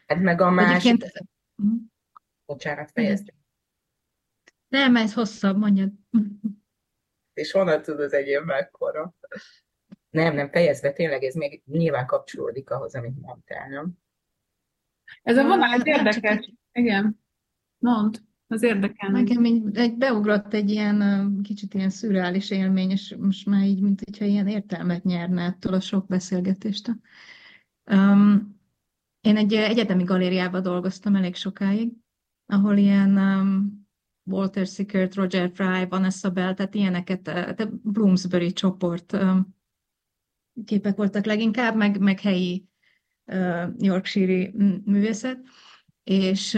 Hát meg a másik, Egyébként, bocsánat, igen. fejeztem. Nem, ez hosszabb, mondjad. És honnan tudod egyébként mekkora? Nem, fejezve tényleg ez még nyilván kapcsolódik ahhoz, amit mondtál, nem? Ez a vonal, ez Nem csak érdekes. így, Igen, mond, az érdekelne. nekem így beugrott egy ilyen kicsit ilyen szürreális élmény, és most már így, mint hogyha ilyen értelmet nyerne ettől a sok beszélgetéstől. Um, én egy egyetemi galériában dolgoztam elég sokáig, ahol ilyen Walter Sickert, Roger Fry, Vanessa Bell, tehát ilyeneket, de Bloomsbury csoport képek voltak leginkább, meg helyi Yorkshire-i művészet, és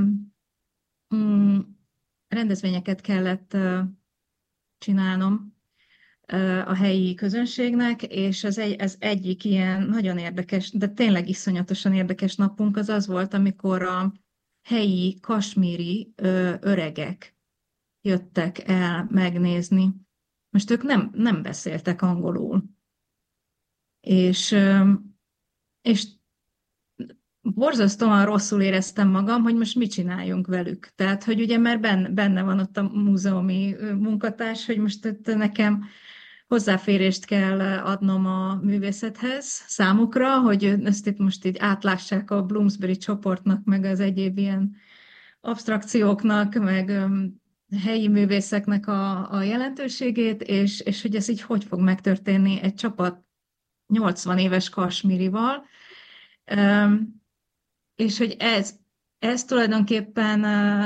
mm, rendezvényeket kellett csinálnom a helyi közönségnek, és az egyik ilyen nagyon érdekes, de tényleg iszonyatosan érdekes napunk az volt, amikor a helyi kasmíri öregek jöttek el megnézni. Most ők nem beszéltek angolul, és, és borzasztóan rosszul éreztem magam, hogy most mit csináljunk velük. Tehát, hogy ugye már benne van ott a múzeumi munkatárs, hogy most itt nekem hozzáférést kell adnom a művészethez számukra, hogy ezt itt most így átlássák a Bloomsbury csoportnak, meg az egyéb ilyen abstrakcióknak, meg helyi művészeknek a jelentőségét, és hogy ez így hogy fog megtörténni egy csapat 80 éves kasmírival, és hogy ez tulajdonképpen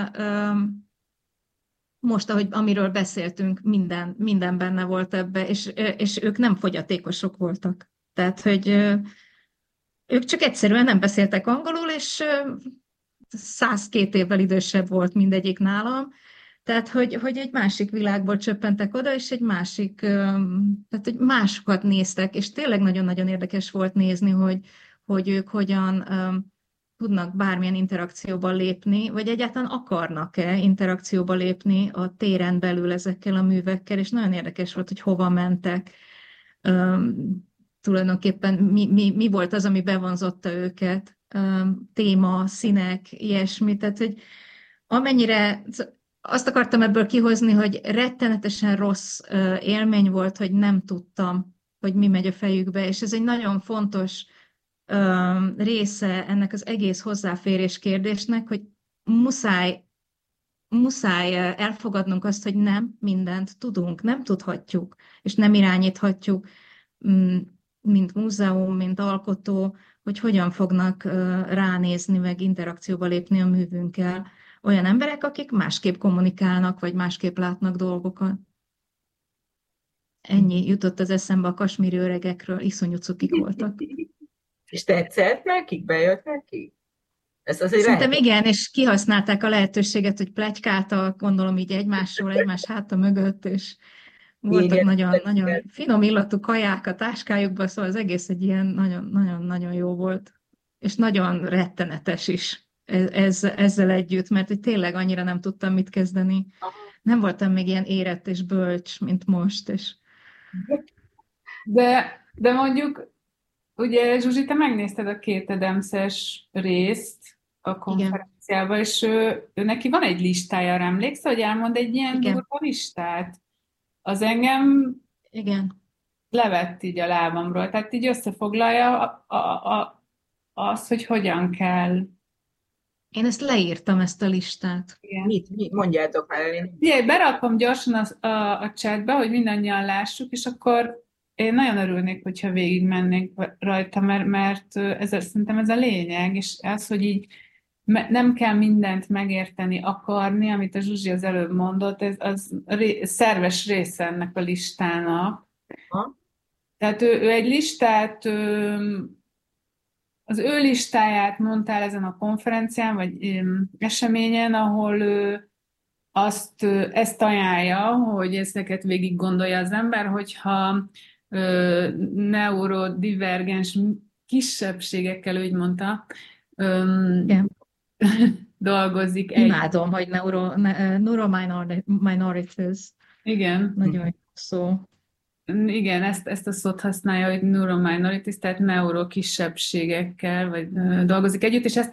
most, amiről beszéltünk, minden benne volt ebbe, és ők nem fogyatékosok voltak. Tehát, hogy ők csak egyszerűen nem beszéltek angolul, és 102 évvel idősebb volt mindegyik nálam. Tehát, hogy egy másik világból csöppentek oda, és egy másik, tehát, hogy másokat néztek, és tényleg nagyon-nagyon érdekes volt nézni, hogy ők hogyan tudnak bármilyen interakcióba lépni, vagy egyáltalán akarnak-e interakcióba lépni a téren belül ezekkel a művekkel, és nagyon érdekes volt, hogy hova mentek. Tulajdonképpen mi volt az, ami bevonzotta őket, téma, színek, ilyesmi, tehát, hogy amennyire azt akartam ebből kihozni, hogy rettenetesen rossz élmény volt, hogy nem tudtam, hogy mi megy a fejükbe, és ez egy nagyon fontos része ennek az egész hozzáférés kérdésnek, hogy muszáj, muszáj elfogadnunk azt, hogy nem mindent tudunk, nem tudhatjuk, és nem irányíthatjuk, mm, mint múzeum, mint alkotó, hogy hogyan fognak ránézni, meg interakcióba lépni a művünkkel olyan emberek, akik másképp kommunikálnak, vagy másképp látnak dolgokat. Ennyi jutott az eszembe a kasmíri öregekről, iszonyú cukik voltak. És tetszett nekik? Bejött nekik? Ez azért Szerintem lehet. igen, és kihasználták a lehetőséget, hogy pletykáltak, gondolom így egymásról, egymás háta mögött, és voltak Írja, nagyon-nagyon finom illatú kaják a táskájukba, szóval az egész egy ilyen nagyon-nagyon jó volt. És nagyon rettenetes is ezzel együtt, mert hogy tényleg annyira nem tudtam mit kezdeni. Nem voltam még ilyen érett és bölcs, mint most, és De mondjuk, ugye Zsuzsi, te megnézted a két Adams-es részt a igen, konferenciában, és ő neki van egy listája, arra emlékszel, hogy elmond egy ilyen igen, durva listát? Az engem igen. levett így a lábamról, tehát így összefoglalja azt, hogy hogyan kell. Én ezt leírtam, ezt a listát. Igen. Mit mondjátok már, én Ugye, berakom gyorsan a chatbe, hogy mindannyian lássuk, és akkor én nagyon örülnék, hogyha végigmennénk rajta, mert szerintem ez a lényeg, és az, hogy így nem kell mindent megérteni, akarni, amit a Zsuzsi az előbb mondott, ez az szerves része ennek a listának. ha? Tehát ő egy listát, az ő listáját mondtál ezen a konferencián, vagy eseményen, ahol ő ezt ajánlja, hogy ezeket végig gondolja az ember, hogyha neurodivergens kisebbségekkel, úgy mondta, öm, Igen. dolgozik egy. Imádom, hogy neurominorities. Igen, Nagyon jó szó. igen, ezt a szót használja, hogy neurominorities, tehát neurokisebbségekkel vagy dolgozik együtt, és ezt